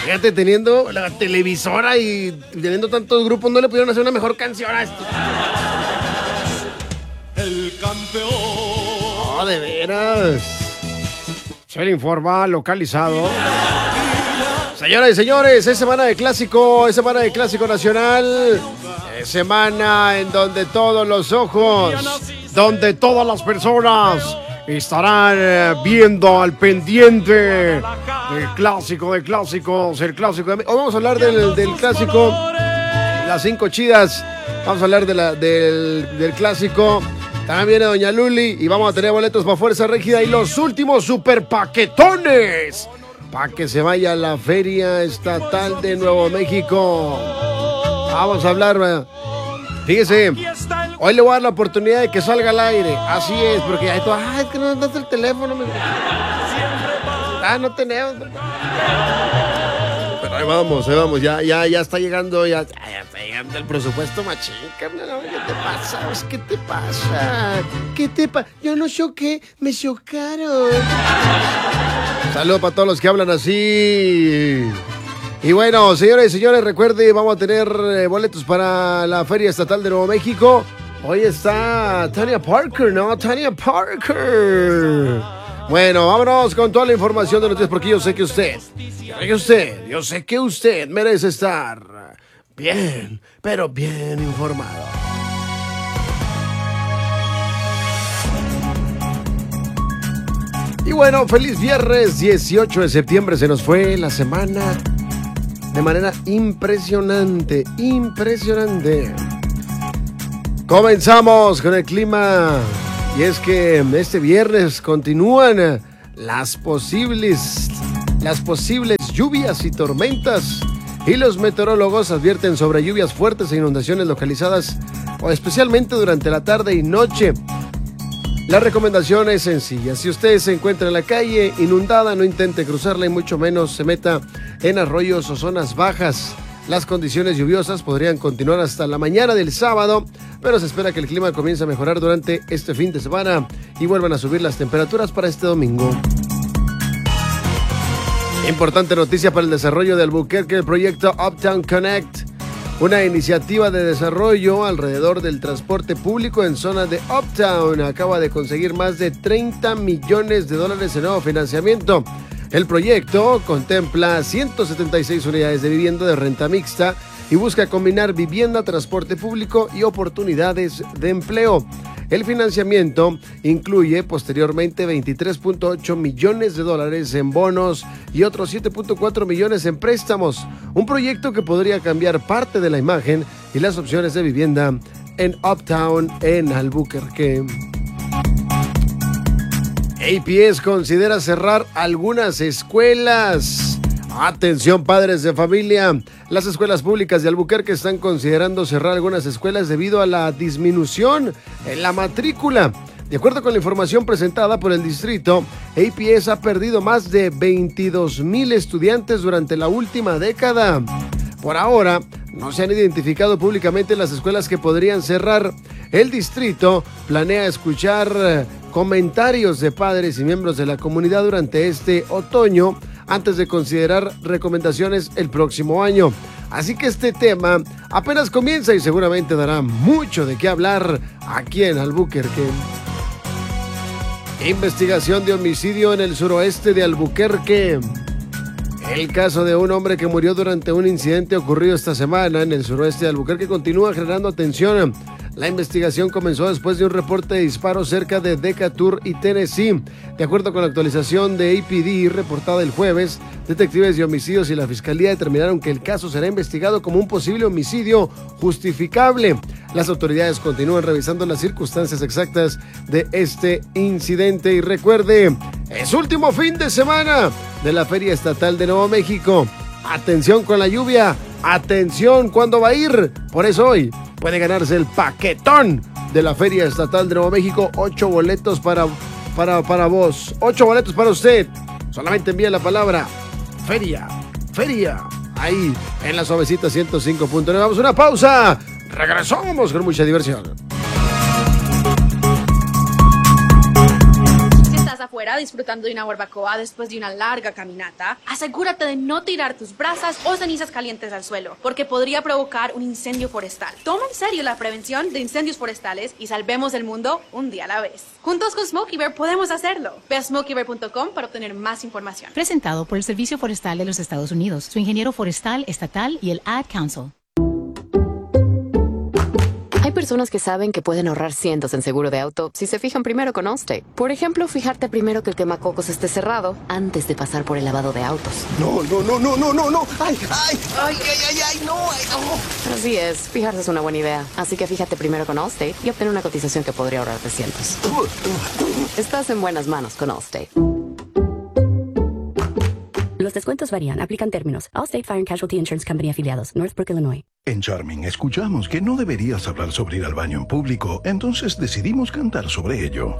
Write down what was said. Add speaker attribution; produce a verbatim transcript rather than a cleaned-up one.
Speaker 1: Fíjate, teniendo la televisora y teniendo tantos grupos, no le pudieron hacer una mejor canción a esto.
Speaker 2: El campeón.
Speaker 1: No, de veras. Se le informa localizado. Señoras y señores, es semana de clásico, es semana de clásico nacional. Es semana en donde todos los ojos, donde todas las personas estarán viendo al pendiente del clásico de clásicos, el clásico de... Hoy vamos a hablar del, del clásico, las cinco chidas. Vamos a hablar de la, del, del clásico. También viene Doña Luli y vamos a tener boletos para Fuerza Régida y los últimos super paquetones para que se vaya a la Feria Estatal de Nuevo México. Vamos a hablar, fíjese, hoy le voy a dar la oportunidad de que salga al aire. Así es, porque hay todo, ah, es que no das el teléfono. Me... Ah, no tenemos. Pero ahí vamos, ahí vamos, ya, ya, ya está llegando, ya, ya está llegando el presupuesto machín, carnal. ¿Qué te pasa? ¿Qué te pasa? ¿Qué te pasa? Yo no choqué, me chocaron. Saludos para todos los que hablan así. Y bueno, señores y señores, recuerde, vamos a tener eh, boletos para la Feria Estatal de Nuevo México. Hoy está Tania Parker, ¿no? Tania Parker. Bueno, vámonos con toda la información de noticias, porque yo sé que usted, yo sé que usted, yo sé que usted merece estar bien, pero bien informado. Y bueno, feliz viernes, dieciocho de septiembre, se nos fue la semana de manera impresionante, impresionante. Comenzamos con el clima. Y es que este viernes continúan las posibles, las posibles lluvias y tormentas. Y los meteorólogos advierten sobre lluvias fuertes e inundaciones localizadas, o especialmente durante la tarde y noche. La recomendación es sencilla: si usted se encuentra en la calle inundada, no intente cruzarla y mucho menos se meta en arroyos o zonas bajas. Las condiciones lluviosas podrían continuar hasta la mañana del sábado, pero se espera que el clima comience a mejorar durante este fin de semana y vuelvan a subir las temperaturas para este domingo. Importante noticia para el desarrollo de Albuquerque: el proyecto Uptown Connect, una iniciativa de desarrollo alrededor del transporte público en zona de Uptown, acaba de conseguir más de treinta millones de dólares en nuevo financiamiento. El proyecto contempla ciento setenta y seis unidades de vivienda de renta mixta y busca combinar vivienda, transporte público y oportunidades de empleo. El financiamiento incluye posteriormente veintitrés punto ocho millones de dólares en bonos y otros siete punto cuatro millones en préstamos. Un proyecto que podría cambiar parte de la imagen y las opciones de vivienda en Uptown en Albuquerque. A P S considera cerrar algunas escuelas. Atención, padres de familia. Las escuelas públicas de Albuquerque están considerando cerrar algunas escuelas debido a la disminución en la matrícula. De acuerdo con la información presentada por el distrito, A P S ha perdido más de veintidós mil estudiantes durante la última década. Por ahora, no se han identificado públicamente las escuelas que podrían cerrar. El distrito planea escuchar comentarios de padres y miembros de la comunidad durante este otoño antes de considerar recomendaciones el próximo año. Así que este tema apenas comienza y seguramente dará mucho de qué hablar aquí en Albuquerque. Investigación de homicidio en el suroeste de Albuquerque. El caso de un hombre que murió durante un incidente ocurrido esta semana en el suroeste de Albuquerque continúa generando atención. La investigación comenzó después de un reporte de disparos cerca de Decatur y Tennessee. De acuerdo con la actualización de A P D reportada el jueves, detectives de homicidios y la fiscalía determinaron que el caso será investigado como un posible homicidio justificable. Las autoridades continúan revisando las circunstancias exactas de este incidente. Y recuerde, es último fin de semana de la Feria Estatal de Nuevo México. Atención con la lluvia, atención cuándo va a ir. Por eso hoy puede ganarse el paquetón de la Feria Estatal de Nuevo México. Ocho boletos para, para, para vos. Ocho boletos para usted. Solamente envía la palabra Feria, Feria. Ahí en la suavecita ciento cinco punto nueve. Vamos a una pausa. Regresamos con mucha diversión.
Speaker 3: Si estás afuera
Speaker 2: afuera disfrutando de una barbacoa después de una larga caminata, asegúrate de no tirar tus brasas o cenizas calientes al suelo, porque podría provocar un incendio forestal. Toma en serio la prevención de incendios forestales y salvemos el mundo un día a la vez. Juntos con Smokey Bear podemos hacerlo. Ve a smokey bear punto com para obtener más información.
Speaker 3: Presentado por el Servicio Forestal de los Estados Unidos, su ingeniero forestal estatal y el Ad Council.
Speaker 4: Hay personas que saben que pueden ahorrar cientos en seguro de auto si se fijan primero con Allstate. Por ejemplo, fijarte primero que el quemacocos esté cerrado antes de pasar por el lavado de autos.
Speaker 5: No, no, no, no, no, no, no. Ay, ay, ay, ay, ay, ay, no, ay, no.
Speaker 4: Así es, fijarse es una buena idea. Así que fíjate primero con Allstate y obtén una cotización que podría ahorrarte cientos. Estás en buenas manos con Allstate.
Speaker 6: Los descuentos varían. Aplican términos. Allstate Fire and Casualty Insurance Company afiliados. Northbrook, Illinois.
Speaker 7: En Charming escuchamos que no deberías hablar sobre ir al baño en público, entonces decidimos cantar sobre ello.